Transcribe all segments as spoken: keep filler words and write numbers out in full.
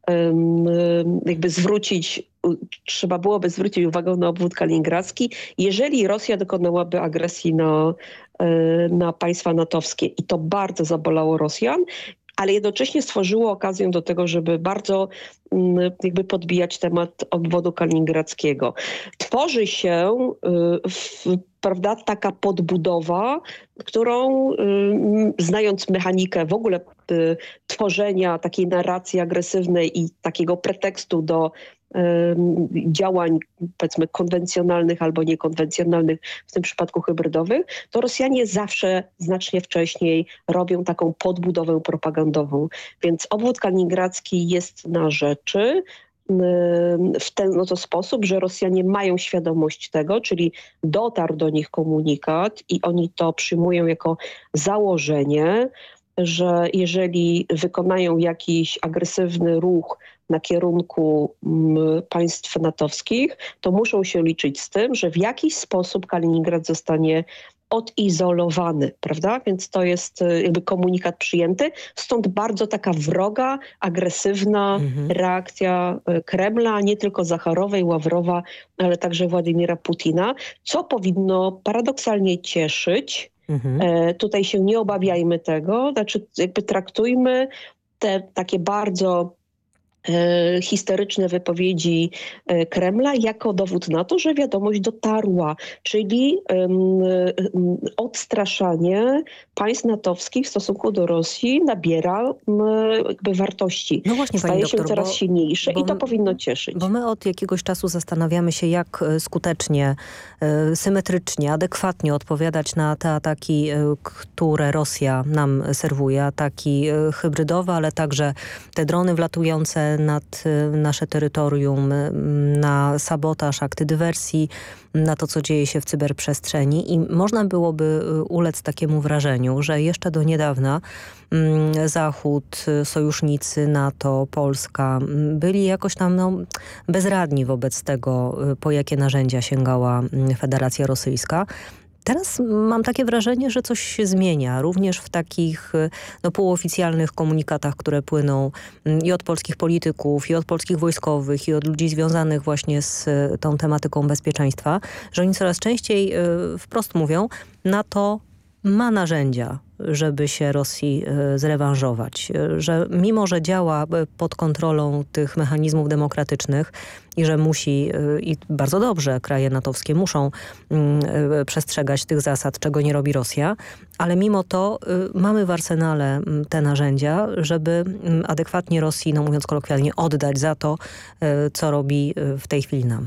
jakby zwrócić, trzeba byłoby zwrócić uwagę na obwód kaliningradzki, jeżeli Rosja dokonałaby agresji na, na państwa natowskie. I to bardzo zabolało Rosjan, ale jednocześnie stworzyło okazję do tego, żeby bardzo jakby podbijać temat obwodu kaliningradzkiego. Tworzy się w, prawda, taka podbudowa, którą znając mechanikę w ogóle tworzenia takiej narracji agresywnej i takiego pretekstu do działań, powiedzmy, konwencjonalnych albo niekonwencjonalnych, w tym przypadku hybrydowych, to Rosjanie zawsze znacznie wcześniej robią taką podbudowę propagandową. Więc obwód kaliningradzki jest na rzeczy w ten oto sposób, że Rosjanie mają świadomość tego, czyli dotarł do nich komunikat i oni to przyjmują jako założenie, że jeżeli wykonają jakiś agresywny ruch na kierunku państw natowskich, to muszą się liczyć z tym, że w jakiś sposób Kaliningrad zostanie odizolowany, prawda? Więc to jest jakby komunikat przyjęty. Stąd bardzo taka wroga, agresywna mhm. reakcja Kremla, nie tylko Zacharowej, Ławrowa, ale także Władimira Putina, co powinno paradoksalnie cieszyć. Mhm. E, tutaj się nie obawiajmy tego, znaczy jakby traktujmy te takie bardzo e, histeryczne wypowiedzi e, Kremla jako dowód na to, że wiadomość dotarła, czyli e, odstraszanie państw natowskich w stosunku do Rosji nabiera e, jakby wartości. No właśnie, Staje pani się doktor, coraz bo, silniejsze bo, i to powinno cieszyć. Bo my od jakiegoś czasu zastanawiamy się, jak skutecznie, e, symetrycznie, adekwatnie odpowiadać na te ataki, e, które Rosja nam serwuje. Ataki e, hybrydowe, ale także te drony wlatujące nad e, nasze terytorium, e, na sabotaż, akty dywersji, na to, co dzieje się w cyberprzestrzeni. I można byłoby ulec takiemu wrażeniu, że jeszcze do niedawna Zachód, sojusznicy NATO, Polska byli jakoś tam no, bezradni wobec tego, po jakie narzędzia sięgała Federacja Rosyjska. Teraz mam takie wrażenie, że coś się zmienia, również w takich no, półoficjalnych komunikatach, które płyną i od polskich polityków, i od polskich wojskowych, i od ludzi związanych właśnie z tą tematyką bezpieczeństwa, że oni coraz częściej wprost mówią, NATO ma narzędzia, żeby się Rosji zrewanżować. Że mimo, że działa pod kontrolą tych mechanizmów demokratycznych i że musi, i bardzo dobrze kraje natowskie muszą przestrzegać tych zasad, czego nie robi Rosja, ale mimo to mamy w arsenale te narzędzia, żeby adekwatnie Rosji, no mówiąc kolokwialnie, oddać za to, co robi w tej chwili nam.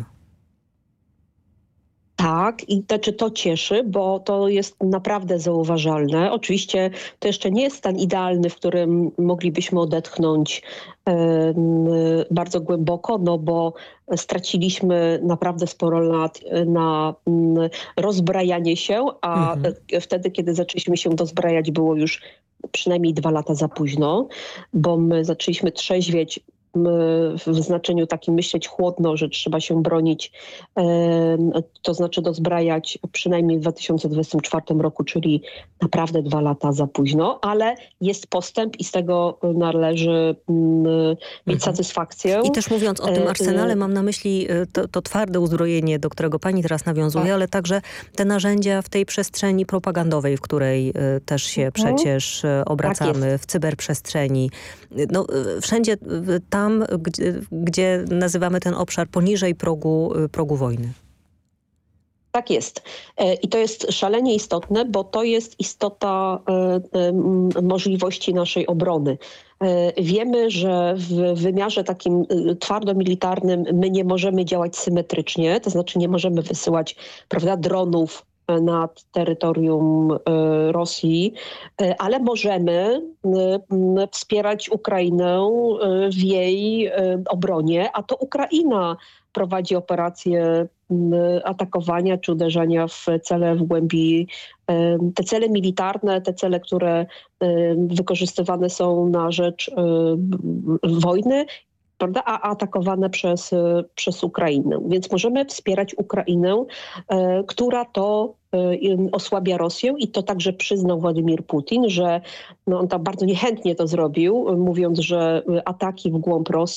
Tak, i to, czy to cieszy, bo to jest naprawdę zauważalne. Oczywiście to jeszcze nie jest stan idealny, w którym moglibyśmy odetchnąć e, bardzo głęboko, no bo straciliśmy naprawdę sporo lat na m, rozbrajanie się, a mhm. wtedy, kiedy zaczęliśmy się dozbrajać, było już przynajmniej dwa lata za późno, bo my zaczęliśmy trzeźwieć w znaczeniu takim myśleć chłodno, że trzeba się bronić, to znaczy dozbrajać przynajmniej w dwa tysiące dwudziestym czwartym roku, czyli naprawdę dwa lata za późno, ale jest postęp i z tego należy mieć mhm. satysfakcję. I też mówiąc o tym arsenale, mam na myśli to, to twarde uzbrojenie, do którego pani teraz nawiązuje, tak. ale także te narzędzia w tej przestrzeni propagandowej, w której też się mhm. przecież obracamy, tak w cyberprzestrzeni. No, wszędzie tam, gdzie, gdzie nazywamy ten obszar poniżej progu, progu wojny. Tak jest. I to jest szalenie istotne, bo to jest istota możliwości naszej obrony. Wiemy, że w wymiarze takim twardo-militarnym my nie możemy działać symetrycznie, to znaczy nie możemy wysyłać, prawda, dronów nad terytorium Rosji, ale możemy wspierać Ukrainę w jej obronie, a to Ukraina prowadzi operacje atakowania czy uderzania w cele w głębi, te cele militarne, te cele, które wykorzystywane są na rzecz wojny, prawda, a atakowane przez, przez Ukrainę. Więc możemy wspierać Ukrainę, e, która to e, osłabia Rosję i to także przyznał Władimir Putin, że no, on tam bardzo niechętnie to zrobił, mówiąc, że ataki w głąb Rosji